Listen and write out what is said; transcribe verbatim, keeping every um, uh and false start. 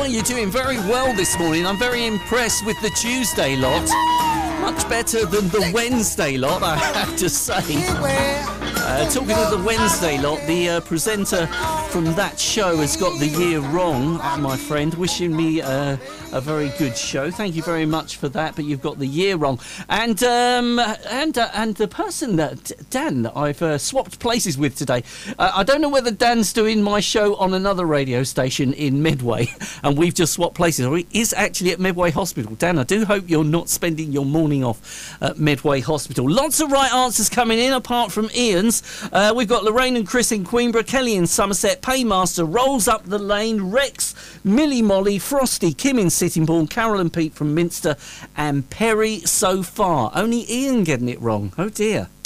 you're doing very well this morning. I'm very impressed with the Tuesday lot. Much better than the Wednesday lot, I have to say. Uh, talking of the Wednesday lot, the uh, presenter from that show has got the year wrong, uh, my friend. Wishing me uh, a very good show. Thank you very much for that, but you've got the year wrong. And um, and uh, and the person that Dan that I've uh, swapped places with today. Uh, I don't know whether Dan's doing my show on another radio station in Medway, and we've just swapped places, or he is actually at Medway Hospital. Dan, I do hope you're not spending your morning off at Medway Hospital. Lots of right answers coming in, apart from Ian's. Uh, we've got Lorraine and Chris in Queenborough, Kelly in Somerset, Paymaster rolls up the lane, Rex, Millie Molly, Frosty, Kim in Sittingbourne, Carol and Pete from Minster, and Perry so far. Only Ian getting it wrong. Oh dear.